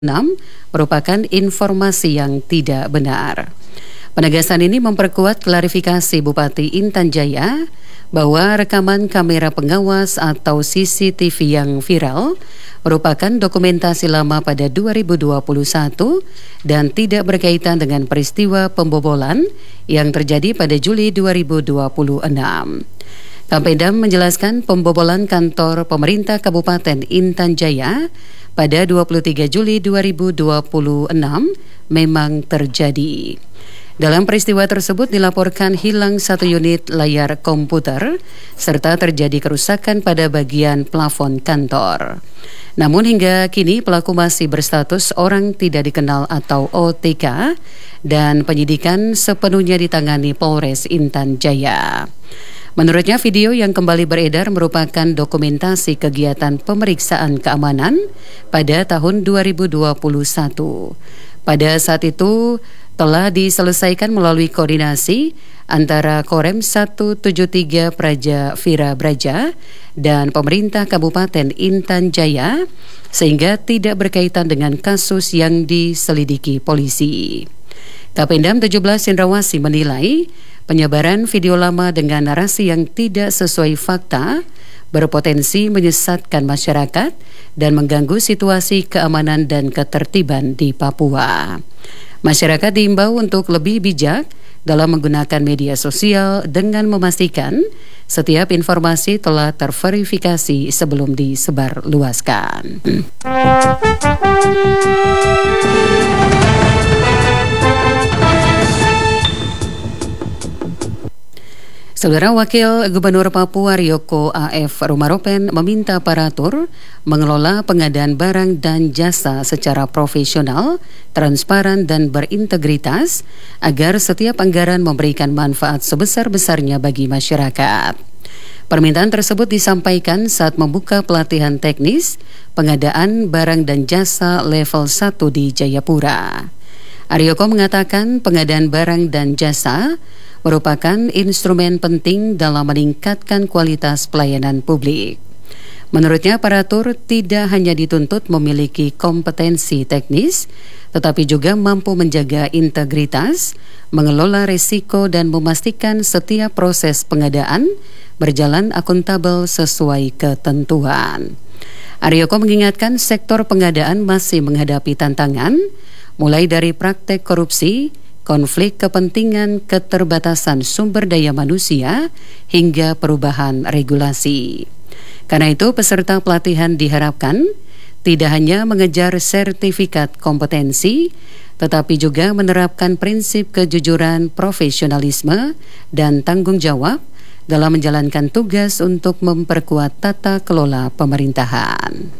merupakan informasi yang tidak benar. Penegasan ini memperkuat klarifikasi Bupati Intan Jaya bahwa rekaman kamera pengawas atau CCTV yang viral merupakan dokumentasi lama pada 2021 dan tidak berkaitan dengan peristiwa pembobolan yang terjadi pada Juli 2026. Kapendam menjelaskan pembobolan kantor pemerintah Kabupaten Intan Jaya pada 23 Juli 2026 memang terjadi. Dalam peristiwa tersebut dilaporkan hilang 1 unit layar komputer serta terjadi kerusakan pada bagian plafon kantor. Namun hingga kini pelaku masih berstatus orang tidak dikenal atau OTK dan penyidikan sepenuhnya ditangani Polres Intan Jaya. Menurutnya video yang kembali beredar merupakan dokumentasi kegiatan pemeriksaan keamanan pada tahun 2021. Pada saat itu telah diselesaikan melalui koordinasi antara Korem 173 Praja Vira Braja dan pemerintah Kabupaten Intan Jaya sehingga tidak berkaitan dengan kasus yang diselidiki polisi. Kapendam 17 Cendrawasih menilai penyebaran video lama dengan narasi yang tidak sesuai fakta berpotensi menyesatkan masyarakat dan mengganggu situasi keamanan dan ketertiban di Papua. Masyarakat diimbau untuk lebih bijak dalam menggunakan media sosial dengan memastikan setiap informasi telah terverifikasi sebelum disebarluaskan. Saudara Wakil Gubernur Papua Ryoko A.F. Rumaropen meminta aparatur mengelola pengadaan barang dan jasa secara profesional, transparan dan berintegritas agar setiap anggaran memberikan manfaat sebesar-besarnya bagi masyarakat. Permintaan tersebut disampaikan saat membuka pelatihan teknis pengadaan barang dan jasa level 1 di Jayapura. Aryoko mengatakan pengadaan barang dan jasa merupakan instrumen penting dalam meningkatkan kualitas pelayanan publik. Menurutnya, aparatur tidak hanya dituntut memiliki kompetensi teknis, tetapi juga mampu menjaga integritas, mengelola risiko dan memastikan setiap proses pengadaan berjalan akuntabel sesuai ketentuan. Aryoko mengingatkan sektor pengadaan masih menghadapi tantangan, mulai dari praktek korupsi, konflik kepentingan, keterbatasan sumber daya manusia, hingga perubahan regulasi. Karena itu, peserta pelatihan diharapkan tidak hanya mengejar sertifikat kompetensi, tetapi juga menerapkan prinsip kejujuran, profesionalisme, dan tanggung jawab dalam menjalankan tugas untuk memperkuat tata kelola pemerintahan.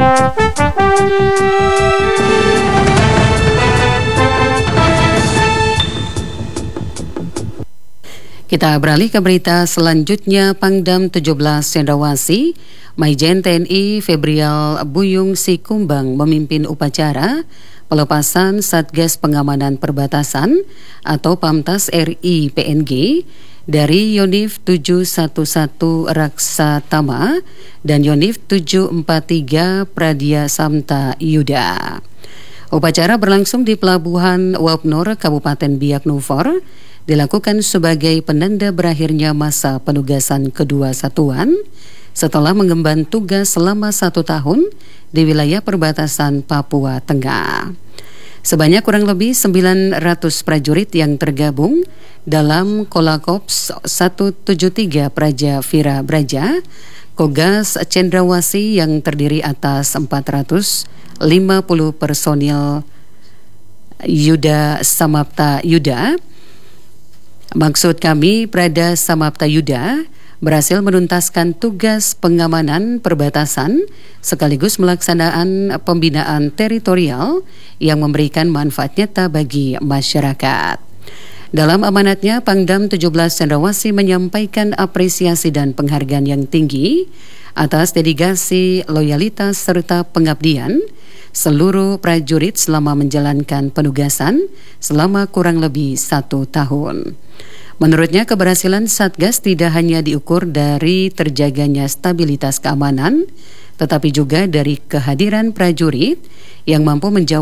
Kita beralih ke berita selanjutnya. Pangdam 17 Cendrawasih, Maijen TNI Febrial Buyung Sikumbang memimpin upacara pelepasan Satgas Pengamanan Perbatasan atau PAMTAS RI PNG dari Yonif 711 Raksatama dan Yonif 743 Pradya Samta Yuda. Upacara berlangsung di Pelabuhan Wapnor, Kabupaten Biak Numfor, dilakukan sebagai penanda berakhirnya masa penugasan kedua satuan setelah mengemban tugas selama 1 tahun di wilayah perbatasan Papua Tengah. Sebanyak kurang lebih 900 prajurit yang tergabung dalam Kolakops 173 Praja Vira Braja, Kogas Cendrawasih yang terdiri atas 450 personil Yuda Samapta Yuda. Maksud kami, Prada Samapta Yuda berhasil menuntaskan tugas pengamanan perbatasan sekaligus melaksanaan pembinaan teritorial yang memberikan manfaat nyata bagi masyarakat. Dalam amanatnya, Pangdam 17 Cendrawasih menyampaikan apresiasi dan penghargaan yang tinggi atas dedikasi, loyalitas serta pengabdian seluruh prajurit selama menjalankan penugasan selama kurang lebih 1 tahun. Menurutnya, keberhasilan Satgas tidak hanya diukur dari terjaganya stabilitas keamanan, tetapi juga dari kehadiran prajurit yang mampu menjawab